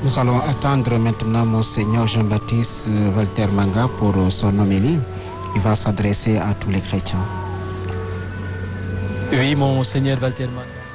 Nous allons attendre maintenant Monseigneur Jean-Baptiste Walter Manga pour son homélie. Il va s'adresser à tous les chrétiens. Oui, Monseigneur Walter Manga.